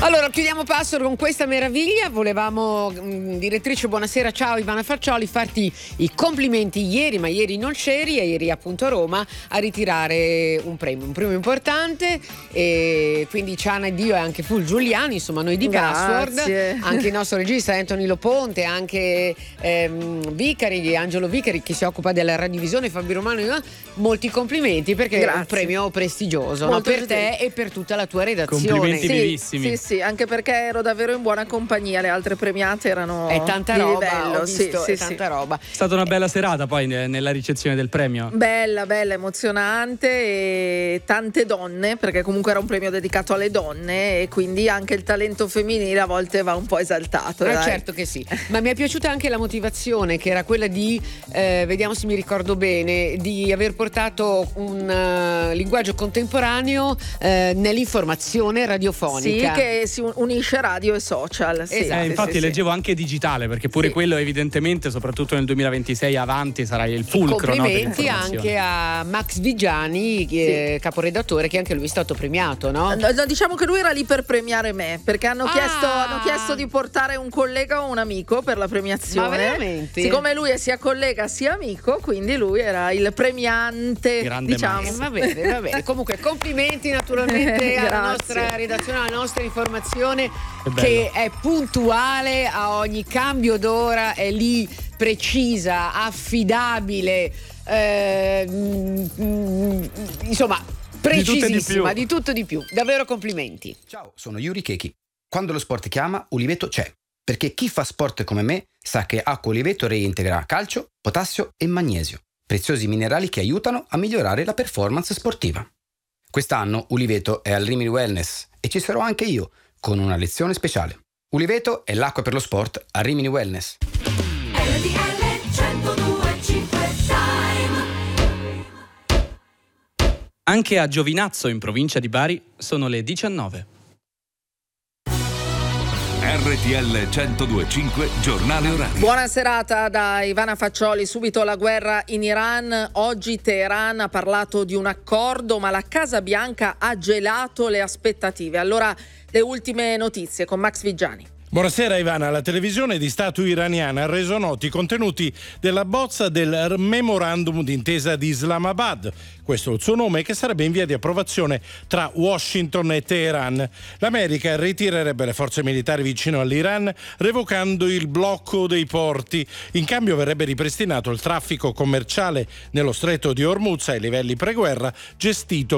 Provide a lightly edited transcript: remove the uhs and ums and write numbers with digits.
Allora, chiudiamo passo con questa meraviglia. Volevamo, direttrice, buonasera, ciao Ivana Faccioli, farti i complimenti ieri, ma ieri non c'eri, e ieri appunto a Roma a ritirare un premio importante, e quindi Ciana e Dio e anche Full Giuliani, insomma noi di Password, anche il nostro regista Anthony Loponte, anche Vicari, Angelo Vicari, che si occupa della radiovisione, Fabio Romano, molti complimenti, perché è un premio prestigioso, no? Per te e per tutta la tua redazione. Complimenti vivissimi. Sì, anche perché ero davvero in buona compagnia, le altre premiate erano è tanta di roba, livello. ho visto, è tanta roba. È stata una bella serata poi nella ricezione del premio. Bella, emozionante, e tante donne, perché comunque era un premio dedicato alle donne e quindi anche il talento femminile a volte va un po' esaltato. Certo che sì, ma mi è piaciuta anche la motivazione, che era quella di, vediamo se mi ricordo bene, di aver portato un linguaggio contemporaneo nell'informazione radiofonica. Sì, che si unisce radio e social. Sì. Esatto, infatti leggevo anche digitale, perché pure quello evidentemente, soprattutto nel 2026 avanti, sarà il fulcro. Complimenti anche a Max Vigiani, caporedattore, che anche lui è stato premiato, no? Diciamo che lui era lì per premiare me, perché hanno chiesto di portare un collega o un amico per la premiazione. Ma veramente? Siccome lui è sia collega sia amico, quindi lui era il premiante. Grande diciamo. Va bene. Comunque complimenti naturalmente alla nostra redazione, alla nostra informazione, che è puntuale a ogni cambio d'ora, è lì precisa, affidabile, insomma precisissima, di tutto di più. Davvero complimenti. Ciao, sono Yuri Keiki. Quando lo sport chiama, Uliveto c'è, perché chi fa sport come me sa che acqua Uliveto reintegra calcio, potassio e magnesio, preziosi minerali che aiutano a migliorare la performance sportiva. Quest'anno Uliveto è al Rimini Wellness e ci sarò anche io con una lezione speciale. Uliveto è l'acqua per lo sport a Rimini Wellness. Anche a Giovinazzo, in provincia di Bari, sono le 19. RTL 102.5 Giornale Orario. Buona serata da Ivana Faccioli. Subito la guerra in Iran. Oggi Teheran ha parlato di un accordo, ma la Casa Bianca ha gelato le aspettative. Allora, le ultime notizie con Max Vigiani. Buonasera Ivana, la televisione di Stato iraniana ha reso noti i contenuti della bozza del memorandum d'intesa di Islamabad, questo è il suo nome, che sarebbe in via di approvazione tra Washington e Teheran. L'America ritirerebbe le forze militari vicino all'Iran, revocando il blocco dei porti. In cambio verrebbe ripristinato il traffico commerciale nello stretto di Hormuz ai livelli preguerra, gestito